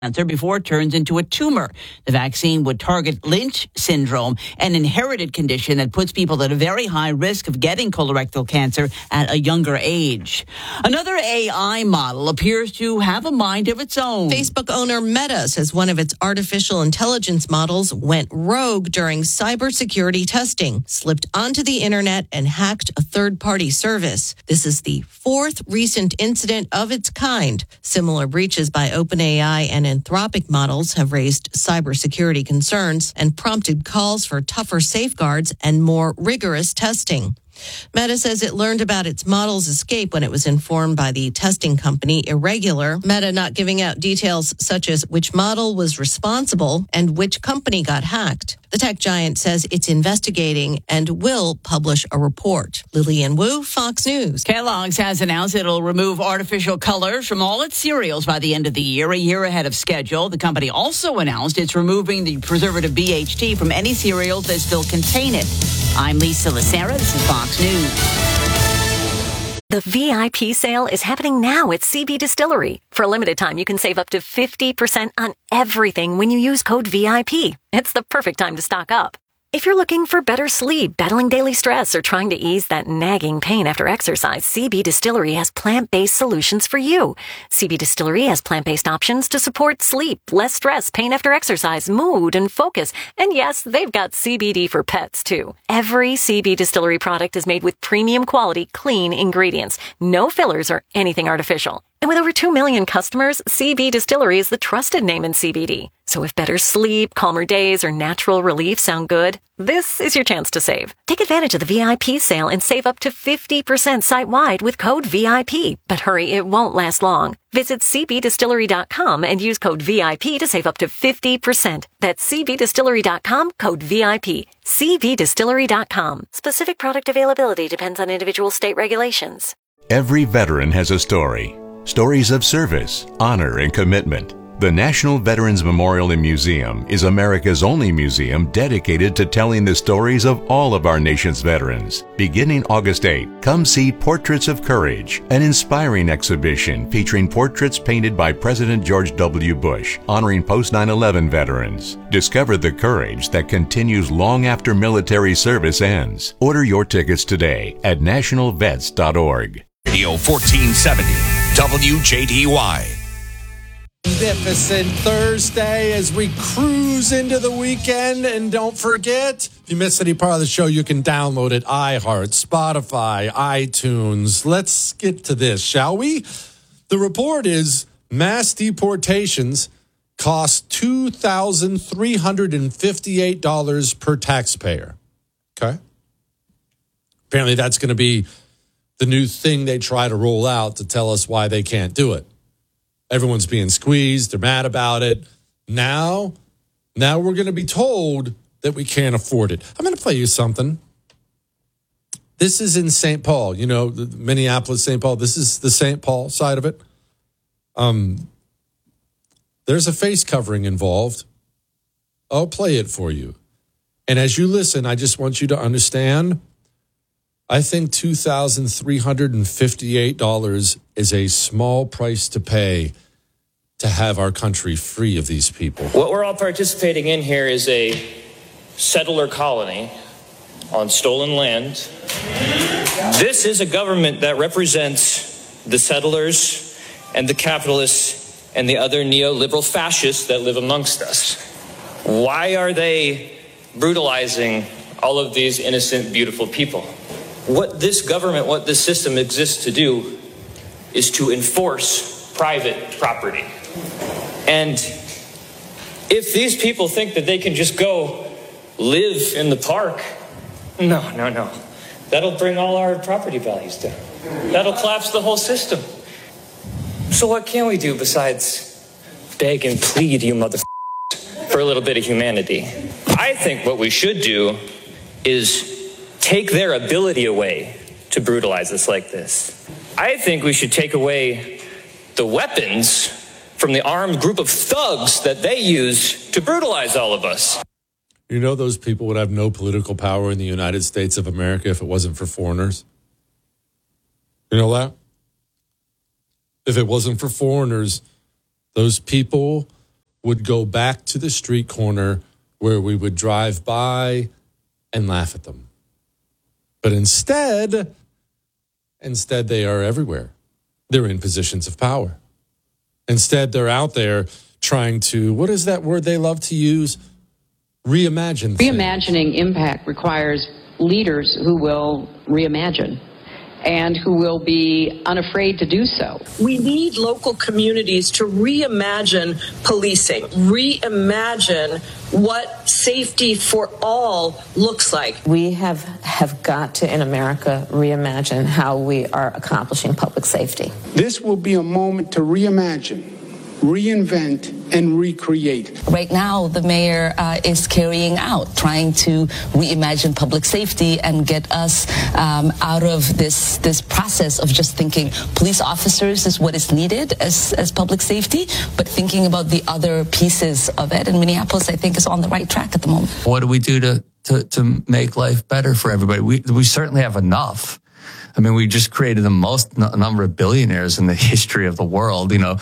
cancer before it turns into a tumor. The vaccine would target Lynch syndrome, an inherited condition that puts people at a very high risk of getting colorectal cancer at a younger age. Another AI model appears to have a mind of its own. Facebook owner Meta says one of its artificial intelligence models went rogue during cybersecurity testing, slipped onto the internet, and hacked a third-party service. This is the fourth recent incident of its kind. Similar breaches by OpenAI and Anthropic models have raised cybersecurity concerns and prompted calls for tougher safeguards and more rigorous testing. Meta says it learned about its model's escape when it was informed by the testing company Irregular. Meta not giving out details such as which model was responsible and which company got hacked. The tech giant says it's investigating and will publish a report. Lillian Wu, Fox News. Kellogg's has announced it'll remove artificial colors from all its cereals by the end of the year, a year ahead of schedule. The company also announced it's removing the preservative BHT from any cereals that still contain it. I'm Lisa Lacera. This is Fox News. The VIP sale is happening now at CB Distillery. For a limited time, you can save up to 50% on everything when you use code VIP. It's the perfect time to stock up. If you're looking for better sleep, battling daily stress, or trying to ease that nagging pain after exercise, CB Distillery has plant-based solutions for you. CB Distillery has plant-based options to support sleep, less stress, pain after exercise, mood, and focus. And yes, they've got CBD for pets, too. Every CB Distillery product is made with premium quality, clean ingredients. No fillers or anything artificial. And with over 2 million customers, CB Distillery is the trusted name in CBD. So if better sleep, calmer days, or natural relief sound good, this is your chance to save. Take advantage of the VIP sale and save up to 50% site-wide with code VIP. But hurry, it won't last long. Visit cbdistillery.com and use code VIP to save up to 50%. That's cbdistillery.com, code VIP. cbdistillery.com. Specific product availability depends on individual state regulations. Every veteran has a story. Stories of service, honor, and commitment. The National Veterans Memorial and Museum is America's only museum dedicated to telling the stories of all of our nation's veterans. Beginning August 8, come see Portraits of Courage, an inspiring exhibition featuring portraits painted by President George W. Bush, honoring post-9/11 veterans. Discover the courage that continues long after military service ends. Order your tickets today at nationalvets.org. Radio 1470, WJDY. Magnificent Thursday as we cruise into the weekend. And don't forget, if you missed any part of the show, you can download it. iHeart, Spotify, iTunes. Let's get to this, shall we? The report is mass deportations cost $2,358 per taxpayer. Okay? Apparently that's going to be the new thing they try to roll out to tell us why they can't do it. Everyone's being squeezed. They're mad about it. Now we're going to be told that we can't afford it. I'm going to play you something. This is in St. Paul. You know, Minneapolis, St. Paul. This is the St. Paul side of it. There's a face covering involved. I'll play it for you. And as you listen, I just want you to understand, I think $2,358 is a small price to pay to have our country free of these people. What we're all participating in here is a settler colony on stolen land. This is a government that represents the settlers and the capitalists and the other neoliberal fascists that live amongst us. Why are they brutalizing all of these innocent, beautiful people? What this government, what this system exists to do is to enforce private property. And if these people think that they can just go live in the park, no. That'll bring all our property values down. That'll collapse the whole system. So what can we do besides beg and plead, you motherfuckers, for a little bit of humanity? I think what we should do is take their ability away to brutalize us like this. I think we should take away the weapons from the armed group of thugs that they use to brutalize all of us. You know, those people would have no political power in the United States of America if it wasn't for foreigners. You know that? If it wasn't for foreigners, those people would go back to the street corner where we would drive by and laugh at them. But instead they are everywhere. They're in positions of power. Instead, they're out there trying to, what is that word they love to use? Reimagine things. Reimagining impact requires leaders who will reimagine and who will be unafraid to do so. We need local communities to reimagine policing, reimagine what safety for all looks like. We have got to, in America, reimagine how we are accomplishing public safety. This will be a moment to reimagine, reinvent, and recreate. Right now, the mayor is carrying out, trying to reimagine public safety and get us out of this process of just thinking police officers is what is needed as public safety, but thinking about the other pieces of it. And Minneapolis, I think, is on the right track at the moment. What do we do to make life better for everybody? We certainly have enough. I mean, we just created the most number of billionaires in the history of the world. You know,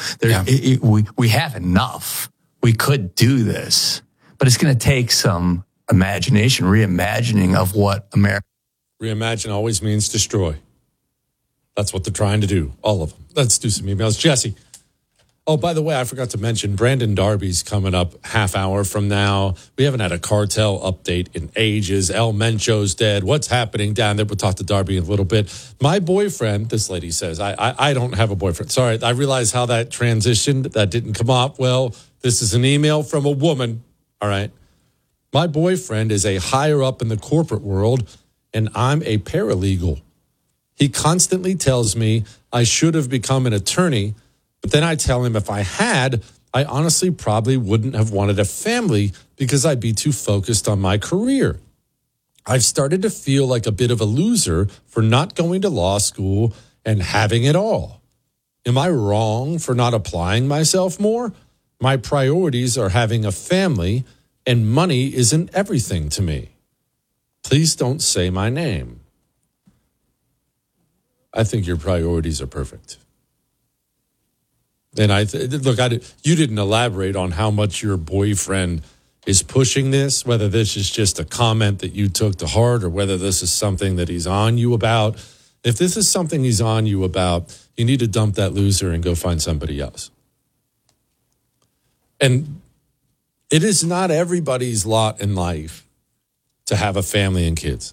we have enough. We could do this, but it's going to take some imagination, reimagining of what America. Reimagine always means destroy. That's what they're trying to do, all of them. Let's do some emails. Jesse. Oh, by the way, I forgot to mention Brandon Darby's coming up half hour from now. We haven't had a cartel update in ages. El Mencho's dead. What's happening down there? We'll talk to Darby in a little bit. My boyfriend, this lady says, I don't have a boyfriend. Sorry, I realize how that transitioned. That didn't come up. Well, this is an email from a woman. All right. My boyfriend is a higher up in the corporate world, and I'm a paralegal. He constantly tells me I should have become an attorney, but then I tell him if I had, I honestly probably wouldn't have wanted a family because I'd be too focused on my career. I've started to feel like a bit of a loser for not going to law school and having it all. Am I wrong for not applying myself more? My priorities are having a family, and money isn't everything to me. Please don't say my name. I think your priorities are perfect. And you didn't elaborate on how much your boyfriend is pushing this, whether this is just a comment that you took to heart or whether this is something that he's on you about. If this is something he's on you about, you need to dump that loser and go find somebody else. And it is not everybody's lot in life to have a family and kids.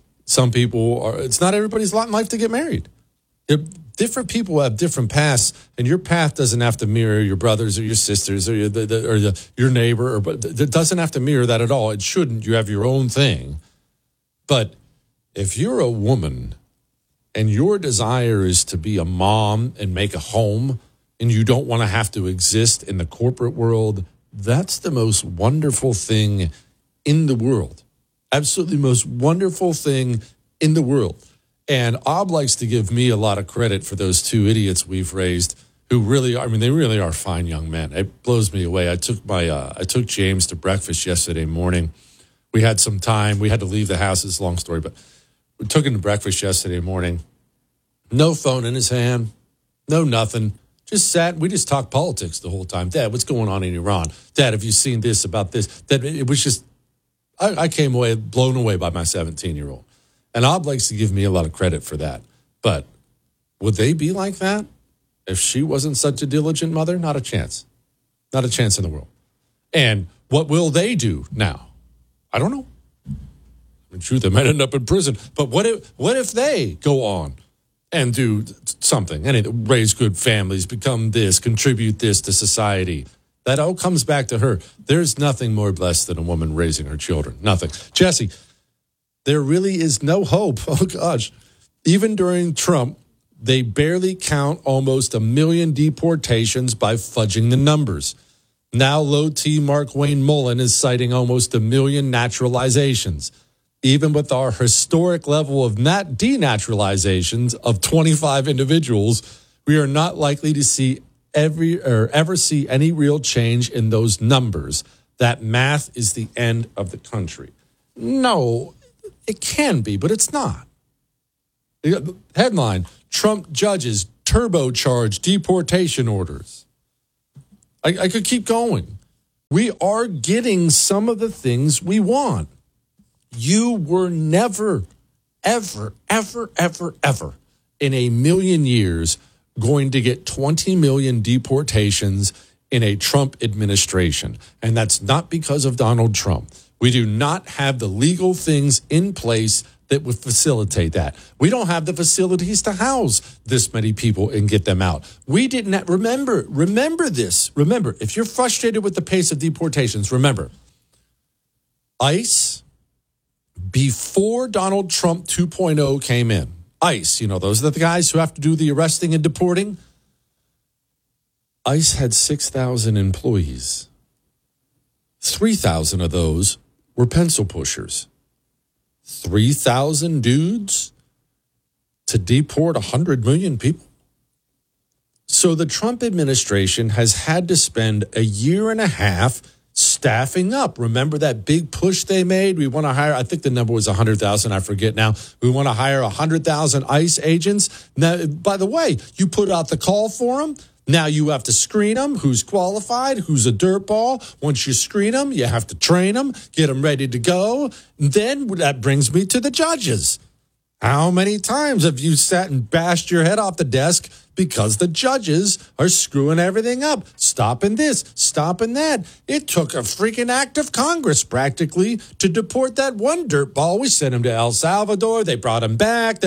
It's not everybody's lot in life to get married. Different people have different paths, and your path doesn't have to mirror your brothers or your sisters or your neighbor. It doesn't have to mirror that at all. It shouldn't. You have your own thing. But if you're a woman and your desire is to be a mom and make a home, and you don't want to have to exist in the corporate world, that's the most wonderful thing in the world. Absolutely most wonderful thing in the world. And Ob likes to give me a lot of credit for those two idiots we've raised who really are, they really are fine young men. It blows me away. I took James to breakfast yesterday morning. We had some time. We had to leave the house. It's a long story, but we took him to breakfast yesterday morning. No phone in his hand. No nothing. Just sat. We just talked politics the whole time. Dad, what's going on in Iran? Dad, have you seen this about this? Dad, it was just, I came away blown away by my 17-year-old. And Ob likes to give me a lot of credit for that. But would they be like that if she wasn't such a diligent mother? Not a chance. Not a chance in the world. And what will they do now? I don't know. In truth, they might end up in prison. But what if they go on and do something? Raise good families, become this, contribute this to society. That all comes back to her. There's nothing more blessed than a woman raising her children. Nothing. Jesse, there really is no hope. Oh, gosh. Even during Trump, they barely count almost 1 million deportations by fudging the numbers. Now, low T Mark Wayne Mullen is citing almost 1 million naturalizations. Even with our historic level of denaturalizations of 25 individuals, we are not likely to see ever see any real change in those numbers. That math is the end of the country. No. It can be, but it's not. Headline, Trump judges turbocharge deportation orders. I could keep going. We are getting some of the things we want. You were never, ever, ever, ever, ever in a million years going to get 20 million deportations in a Trump administration. And that's not because of Donald Trump. We do not have the legal things in place that would facilitate that. We don't have the facilities to house this many people and get them out. We didn't have, remember this. Remember, if you're frustrated with the pace of deportations, remember, ICE, before Donald Trump 2.0 came in, ICE, those are the guys who have to do the arresting and deporting. ICE had 6,000 employees. 3,000 of those were pencil pushers. 3,000 dudes to deport 100 million people. So the Trump administration has had to spend a year and a half staffing up. Remember that big push they made? We want to hire, I think the number was 100,000. I forget now. We want to hire 100,000 ICE agents. Now, by the way, you put out the call for them. Now you have to screen them, who's qualified, who's a dirtball. Once you screen them, you have to train them, get them ready to go. And then that brings me to the judges. How many times have you sat and bashed your head off the desk because the judges are screwing everything up, stopping this, stopping that? It took a freaking act of Congress practically to deport that one dirtball. We sent him to El Salvador. They brought him back.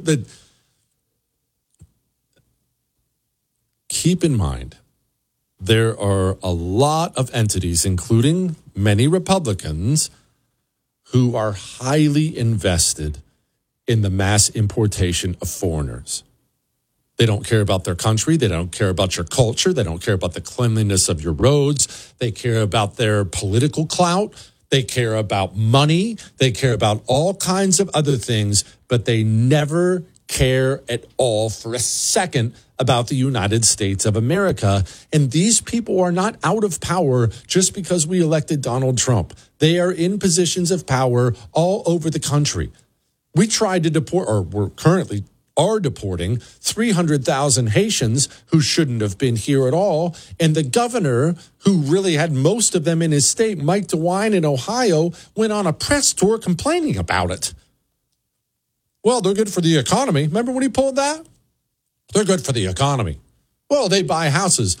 Keep in mind, there are a lot of entities, including many Republicans, who are highly invested in the mass importation of foreigners. They don't care about their country. They don't care about your culture. They don't care about the cleanliness of your roads. They care about their political clout. They care about money. They care about all kinds of other things, but they never care at all for a second about the United States of America. And these people are not out of power just because we elected Donald Trump. They are in positions of power all over the country. We tried to deport, or we're currently are deporting 300,000 Haitians who shouldn't have been here at all. And the governor, who really had most of them in his state, Mike DeWine in Ohio, went on a press tour complaining about it. Well, they're good for the economy. Remember when he pulled that? They're good for the economy. Well, they buy houses.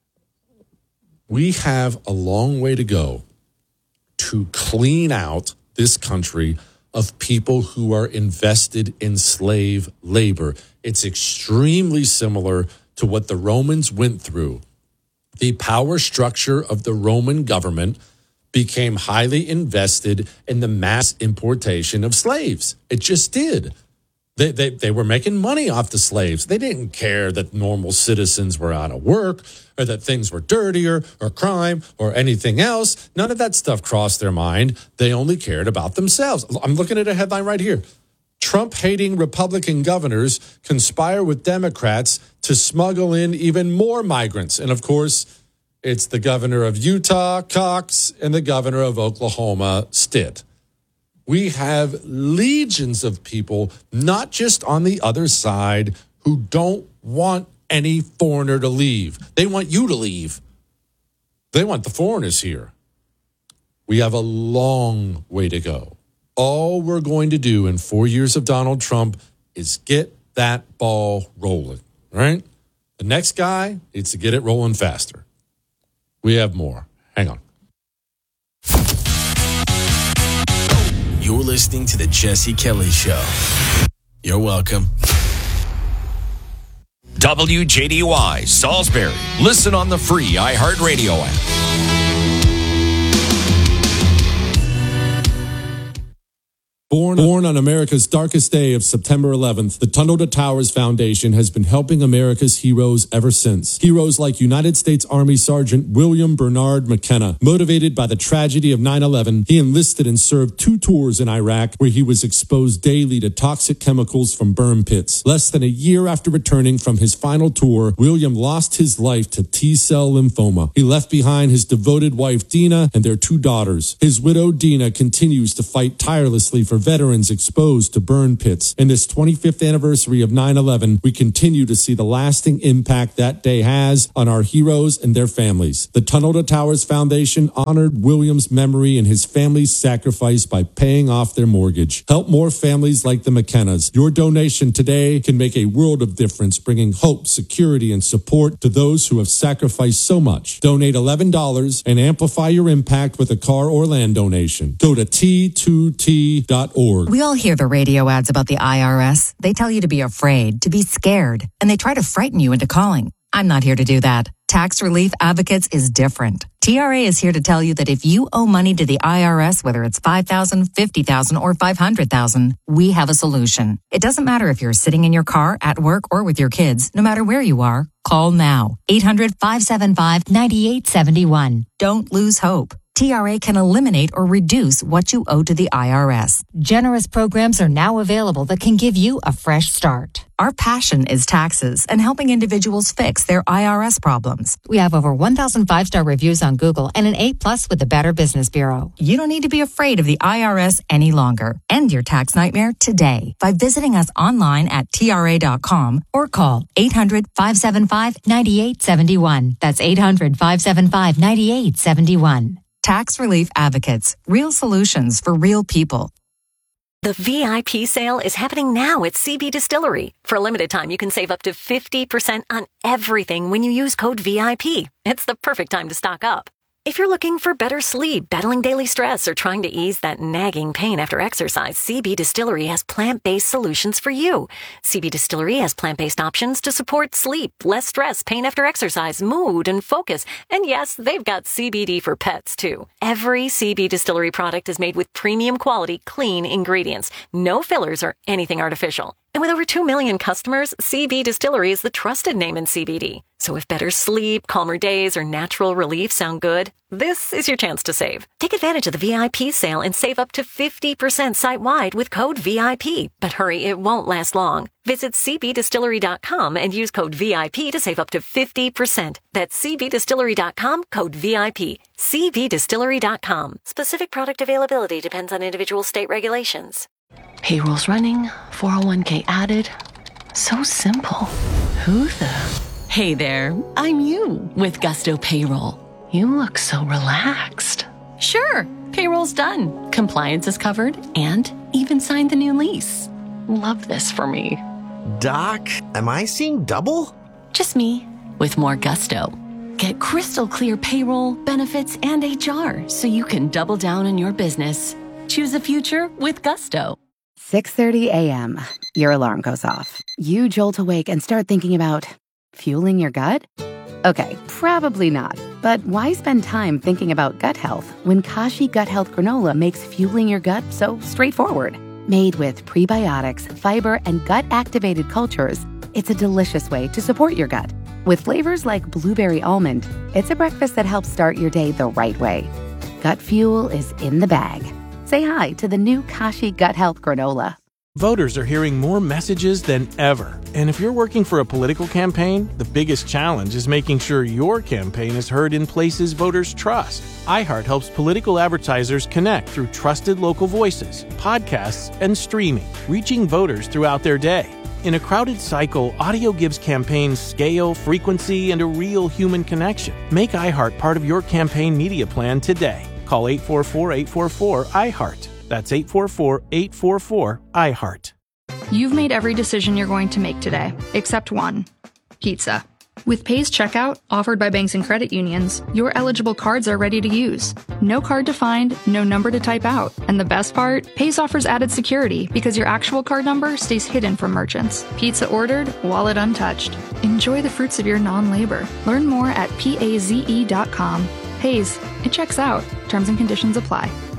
We have a long way to go to clean out this country of people who are invested in slave labor. It's extremely similar to what the Romans went through. The power structure of the Roman government became highly invested in the mass importation of slaves. It just did. They were making money off the slaves. They didn't care that normal citizens were out of work or that things were dirtier or crime or anything else. None of that stuff crossed their mind. They only cared about themselves. I'm looking at a headline right here. Trump-hating Republican governors conspire with Democrats to smuggle in even more migrants. And, of course, it's the governor of Utah, Cox, and the governor of Oklahoma, Stitt. We have legions of people, not just on the other side, who don't want any foreigner to leave. They want you to leave. They want the foreigners here. We have a long way to go. All we're going to do in 4 years of Donald Trump is get that ball rolling, right? The next guy needs to get it rolling faster. We have more. Hang on. You're listening to The Jesse Kelly Show. You're welcome. WJDY, Salisbury. Listen on the free iHeartRadio app. Born on America's darkest day of September 11th, the Tunnel to Towers Foundation has been helping America's heroes ever since. Heroes like United States Army Sergeant William Bernard McKenna. Motivated by the tragedy of 9/11, he enlisted and served 2 tours in Iraq, where he was exposed daily to toxic chemicals from burn pits. Less than a year after returning from his final tour, William lost his life to T-cell lymphoma. He left behind his devoted wife, Dina, and their 2 daughters. His widow, Dina, continues to fight tirelessly for veterans exposed to burn pits. In this 25th anniversary of 9/11, we continue to see the lasting impact that day has on our heroes and their families. The Tunnel to Towers Foundation honored William's memory and his family's sacrifice by paying off their mortgage. Help more families like the McKennas. Your donation today can make a world of difference, bringing hope, security, and support to those who have sacrificed so much. Donate $11 and amplify your impact with a car or land donation. Go to T2T.org. We all hear the radio ads about the IRS. They tell you to be afraid, to be scared, and they try to frighten you into calling. I'm not here to do that. Tax Relief Advocates is different. TRA is here to tell you that if you owe money to the IRS, whether it's $5,000, $50,000, or $500,000, we have a solution. It doesn't matter if you're sitting in your car, at work, or with your kids. No matter where you are, call now. 800-575-9871. Don't lose hope. TRA can eliminate or reduce what you owe to the IRS. Generous programs are now available that can give you a fresh start. Our passion is taxes and helping individuals fix their IRS problems. We have over 1,000 5-star reviews on Google and an A+ with the Better Business Bureau. You don't need to be afraid of the IRS any longer. End your tax nightmare today by visiting us online at TRA.com or call 800-575-9871. That's 800-575-9871. Tax Relief Advocates. Real solutions for real people. The VIP sale is happening now at CB Distillery. For a limited time, you can save up to 50% on everything when you use code VIP. It's the perfect time to stock up. If you're looking for better sleep, battling daily stress, or trying to ease that nagging pain after exercise, CB Distillery has plant-based solutions for you. CB Distillery has plant-based options to support sleep, less stress, pain after exercise, mood, and focus. And yes, they've got CBD for pets, too. Every CB Distillery product is made with premium quality, clean ingredients. No fillers or anything artificial. And with over 2 million customers, CB Distillery is the trusted name in CBD. So if better sleep, calmer days, or natural relief sound good, this is your chance to save. Take advantage of the VIP sale and save up to 50% site-wide with code VIP. But hurry, it won't last long. Visit cbdistillery.com and use code VIP to save up to 50%. That's cbdistillery.com, code VIP. cbdistillery.com. Specific product availability depends on individual state regulations. Payroll's running, 401k added. So simple. Who the? Hey there, I'm you with Gusto Payroll. You look so relaxed. Sure, payroll's done. Compliance is covered and even signed the new lease. Love this for me. Doc, am I seeing double? Just me with more gusto. Get crystal clear payroll, benefits, and HR so you can double down on your business. Choose a future with Gusto. 6:30 a.m. Your alarm goes off. You jolt awake and start thinking about fueling your gut? Okay, probably not. But why spend time thinking about gut health when Kashi Gut Health Granola makes fueling your gut so straightforward? Made with prebiotics, fiber, and gut-activated cultures, it's a delicious way to support your gut. With flavors like blueberry almond, it's a breakfast that helps start your day the right way. Gut fuel is in the bag. Say hi to the new Kashi Gut Health Granola. Voters are hearing more messages than ever. And if you're working for a political campaign, the biggest challenge is making sure your campaign is heard in places voters trust. iHeart helps political advertisers connect through trusted local voices, podcasts, and streaming, reaching voters throughout their day. In a crowded cycle, audio gives campaigns scale, frequency, and a real human connection. Make iHeart part of your campaign media plan today. Call 844-844-iHeart. That's 844-844-iHeart. You've made every decision you're going to make today, except one: pizza. With Pay's Checkout, offered by banks and credit unions, your eligible cards are ready to use. No card to find, no number to type out. And the best part? Pay's offers added security because your actual card number stays hidden from merchants. Pizza ordered, wallet untouched. Enjoy the fruits of your non-labor. Learn more at paze.com. Pay's, it checks out. Terms and conditions apply.